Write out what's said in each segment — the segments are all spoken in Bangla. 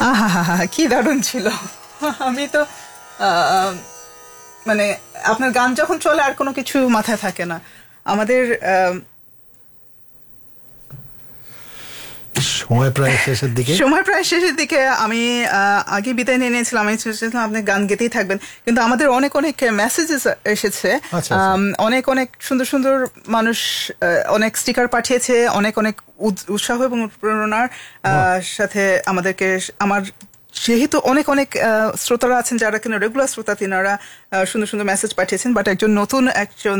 আহা কি দারুণ ছিল। আমি তো মানে আপনার গান যখন চলে আর কোনো কিছু মাথায় থাকে না। আমাদের সময় প্রায় শেষের দিকে আমি আগে বিদায় নিয়ে নিয়েছিলাম। আমি চেয়েছিলাম আপনি গান গেতেই থাকবেন, কিন্তু আমাদের অনেক অনেক মেসেজেস এসেছে। অনেক অনেক সুন্দর সুন্দর মানুষ অনেক স্টিকার পাঠিয়েছে, অনেক অনেক উৎসাহ এবং প্রেরণার সাথে আমাদেরকে। আমার যেহেতু অনেক অনেক শ্রোতারা আছেন যারা কিনা রেগুলার শ্রোতা, তিনারা সুন্দর সুন্দর মেসেজ পাঠিয়েছেন, বাট একজন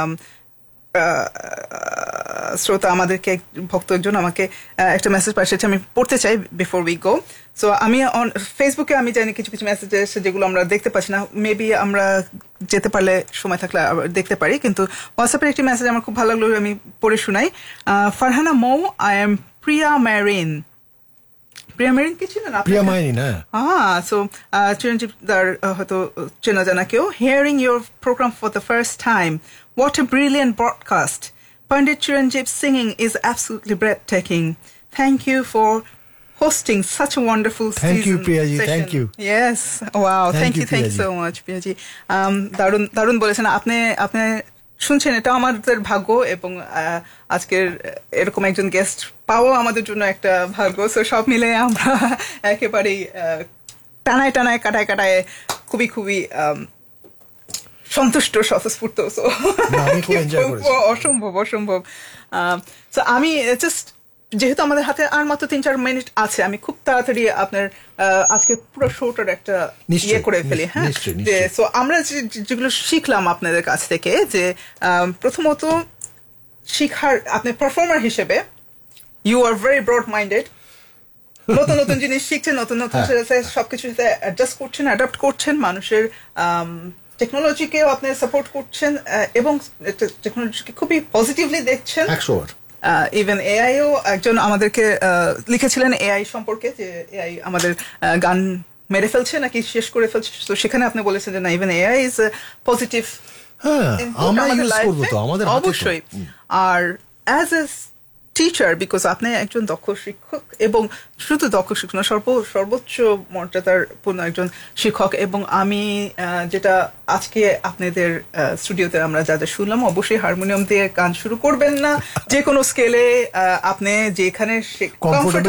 শ্রোতা আমাদেরকে ভক্ত একজন আমাকে একটা মেসেজ পাঠিয়েছে, আমি পড়তে চাই বিফোর উই গো। সো আমি ফেসবুকে আমি জানি কিছু কিছু মেসেজ এসেছে যেগুলো আমরা দেখতে পাচ্ছি না, মেবি আমরা যেতে পারলে সময় থাকলে দেখতে পারি। কিন্তু হোয়াটসঅ্যাপের একটি মেসেজ আমার খুব ভালো লাগলো, আমি পড়ে শোনাই। ফারহানা মৌ, I am Priya marine. Priya marine কি ছিলেন? প্রিয়া মেরিন, সো চিরঞ্জীব দার হয়তো চেনা জানা কেউ। Hearing your program for the first time, what a brilliant broadcast. Pandit Chiranjeev's singing is absolutely breathtaking. Thank you for hosting such a wonderful season. Thank you, Priyaji. Thank you. Yes. Wow. Thank you so much, Priyaji. দারুণ বলেছেন আপনি। শুনছেন, এটা আমাদের ভাগ্য, এবং আজকের এরকম একজন গেস্ট পাওয়া আমাদের জন্য একটা ভাগ্য। সো সব মিলে আমরা একেবারেই টানায় কাটায় খুবই খুবই সন্তুষ্ট, স্বতঃস্ফূর্ত। অসম্ভব। আমি জাস্ট, যেহেতু আমাদের হাতে আর মাত্র 3-4 মিনিট আছে, আমি খুব তাড়াতাড়ি আপনার আজকের পুরো শোটার একটা ইয়ে করে ফেলি। হ্যাঁ, সো আমরা যেগুলো শিখলাম আপনাদের কাছ থেকে, যে প্রথমত শিখার, আপনি পারফর্মার হিসেবে you are very broad minded. নতুন নতুন জিনিস শিখছেন, নতুন সবকিছু অ্যাডজাস্ট করছেন, অ্যাডাপ্ট করছেন, মানুষের টেকনোলজিকেও আপনি সাপোর্ট করছেন, এবং টেকনোলজিকে খুবই পজিটিভলি দেখছেন। ইভেন এআইও একজন আমাদেরকে লিখেছিলেন এআই সম্পর্কে, যে এআই আমাদের গান মেরে ফেলছে নাকি শেষ করে ফেলছে। তো সেখানে আপনি বলেছেন যে না, ইভেন এআই ইজ পজিটিভ, অবশ্যই। আর অ্যাজ এ টিচার, বিকজ আপনি একজন দক্ষ শিক্ষক, এবং শুধু দক্ষ শিক্ষক না, সর্বোচ্চ মর্যাদার পূর্ণ একজন শিক্ষক। এবং আমি যেটা আজকে আপনাদের স্টুডিওতে আমরা যা যা শুনলাম, অবশ্যই হারমোনিয়াম দিয়ে গান শুরু করবেন না, যে কোনো স্কেলে আপনি যেখানে